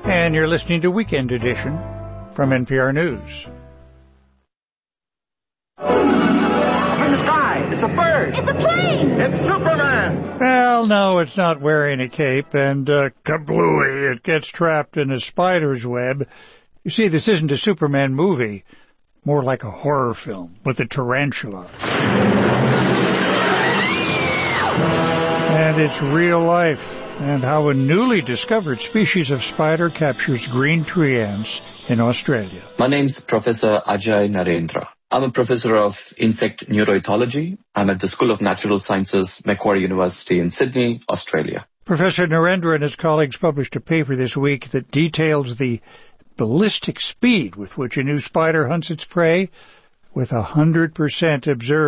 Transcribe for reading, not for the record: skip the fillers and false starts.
And you're listening to Weekend Edition from NPR News. Up in the sky! It's a bird! It's a plane! It's Superman! Well, no, it's not wearing a cape, and kablooey, it gets trapped in a spider's web. You see, this isn't a Superman movie, more like a horror film with a tarantula. And it's real life, and how a newly discovered species of spider captures green tree ants in Australia. My name's Professor Ajay Narendra. I'm a professor of insect neuroethology. I'm at the School of Natural Sciences, Macquarie University in Sydney, Australia. Professor Narendra and his colleagues published a paper this week that details the ballistic speed with which a new spider hunts its prey, with 100% observed